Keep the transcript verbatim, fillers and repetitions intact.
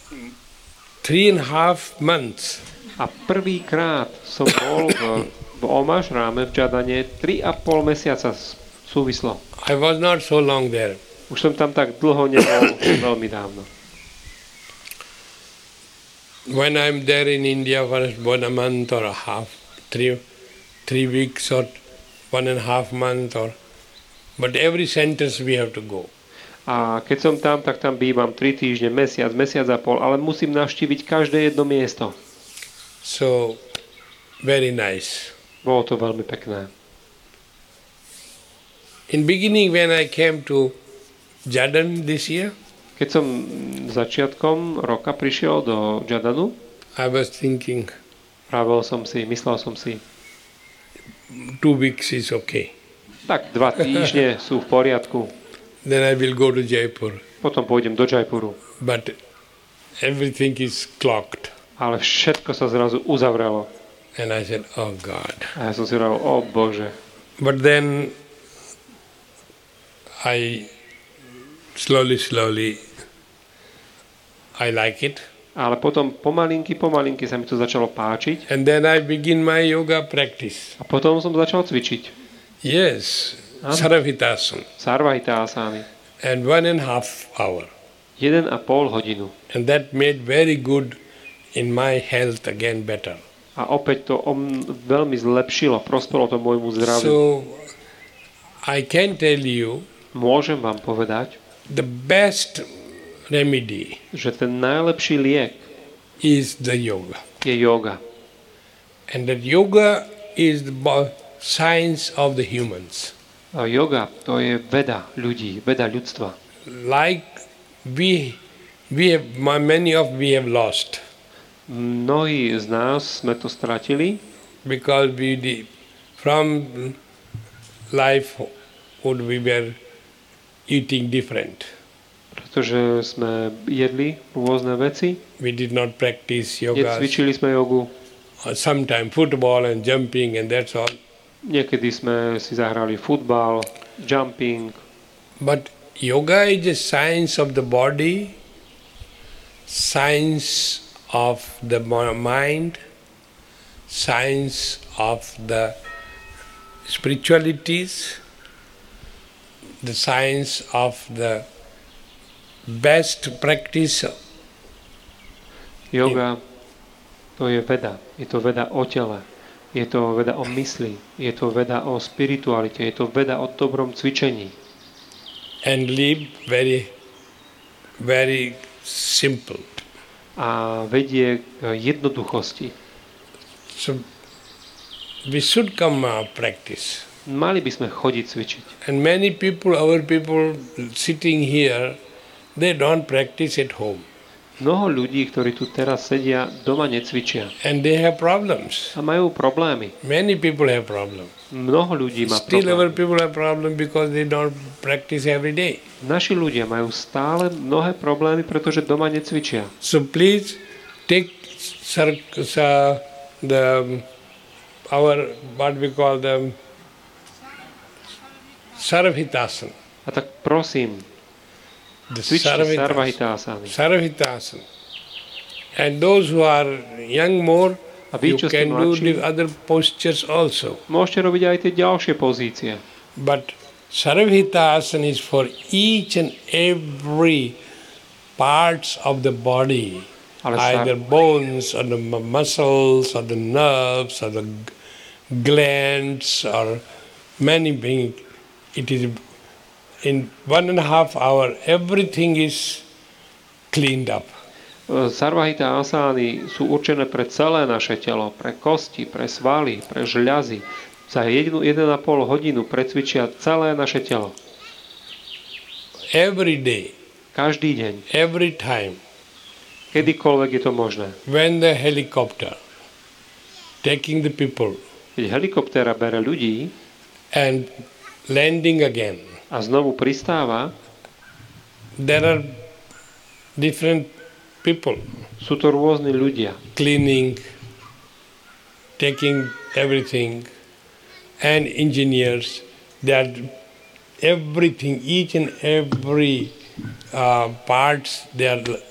three and a half months. A prvýkrát som bol v, v Omašráme v Džadane tri a pol mesiaca súvislo. I was not so long there. Už som tam tak dlho nebol, veľmi dávno. When I'm there in India for about a month or a half, three, three weeks or one and a half month or, but every sentence we have to go. A keď som tam, tak tam bývam tri týždne, mesiac, mesiac a pol, ale musím navštíviť každé jedno miesto. So, very nice. Bolo to veľmi pekné. In beginning when I came to Jordan this year, Keď som začiatkom roka prišiel do Jordanu, I was thinking pravil som si, myslel som si, two weeks is okay. tak dva týždne sú v poriadku, Then I will go to Jaipur. potom pôjdem do Jaipuru. But everything is clocked. Ale všetko sa zrazu uzavrelo. And I said, oh God. A ja som si hovoril, o Bože. But then I slowly, slowly, I like it. Ale potom pomalinky, pomalinky sa mi to začalo páčiť. And then I begin my yoga practice. A potom som začal cvičiť. Yes, Huh? Sarvahitasana. Sarvahita asány. And one and a half hour. Jeden a pol hodinu. And that made very good in my health again better. A opäť to om, veľmi zlepšilo, prospelo to môjmu zdraviu. So I can tell you Môžem vám povedať, the best remedy že ten najlepší liek is the yoga. je yoga. And that yoga is the bo- science of the humans. A yoga to je veda ľudí, veda ľudstva. Like we, we have, many of we have lost Mnohí z nás sme to stratili, because we did, from life would we were eating different. pretože sme jedli rôzne veci, We did not practice yoga. cvičili sme jogu, Sometimes football and jumping and that's all. niekedy sme si zahrali futbal, jumping, But yoga is a science of the body, science of the mi- mind, science of the spiritualities, the science of the best practice. yoga to je veda. Je to veda o tele, je to veda o mysli, je to veda o spiritualite, je to veda o dobrom cvičení. And live very, very simple. A vedie k jednoduchosti. So we should come uh, practice. Mali by sme chodiť cvičiť. And many people, our people sitting here, they don't practice at home. Mnoho ľudí, ktorí tu teraz sedia, doma necvičia. And they have problems. A majú problémy. Many people have problems. Mnoho ľudí má Still our problémy. people have problems because they don't practice every day. Naši ľudia majú stále mnohé problémy, pretože doma necvičia. So please take sir, sir, the our what we call the Sarvahitasana. A tak prosím, The cvičte Sarvahitasana. Sarvahitasany. Sarvahitasana. And those who are young more, A vy, you čo ste can do mladší, the other postures also. môžete robiť aj tie ďalšie pozície. But Sarvahitasana is for each and every parts of the body, Ale sar- either bones or the mu- muscles or the nerves or the g- glands or many beings. It is in one and a half hour, everything is cleaned up. Sarvahita asány sú určené pre celé naše telo, pre kosti, pre svaly, pre žľazy. Za jednu, jeden a pol hodinu precvičia celé naše telo. Every day, Každý deň, every time, kedykoľvek je to možné. when the helicopter taking the people Keď helikoptéra bere ľudí and landing again, a znovu pristáva, there are different people sú to rôzni ľudia. cleaning, taking everything, and engineers. That everything, each and every uh, parts, they are